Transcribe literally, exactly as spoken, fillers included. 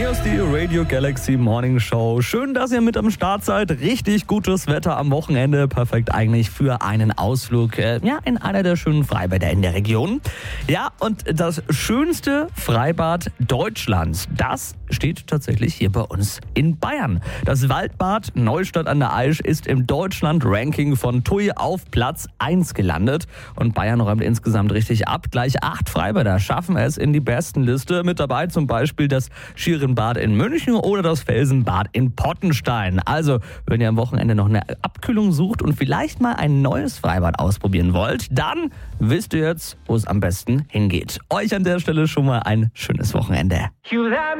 Hier ist die Radio Galaxy Morning Show. Schön, dass ihr mit am Start seid. Richtig gutes Wetter am Wochenende. Perfekt eigentlich für einen Ausflug äh, ja, in einer der schönen Freibäder in der Region. Ja, und das schönste Freibad Deutschlands, das steht tatsächlich hier bei uns in Bayern. Das Waldbad Neustadt an der Aisch ist im Deutschland-Ranking von T U I auf Platz eins gelandet. Und Bayern räumt insgesamt richtig ab. Gleich acht Freibäder schaffen es in die besten Liste. Mit dabei zum Beispiel das Schierenbad in München oder das Felsenbad in Pottenstein. Also, wenn ihr am Wochenende noch eine Abkühlung sucht und vielleicht mal ein neues Freibad ausprobieren wollt, dann wisst ihr jetzt, wo es am besten hingeht. Euch an der Stelle schon mal ein schönes Wochenende.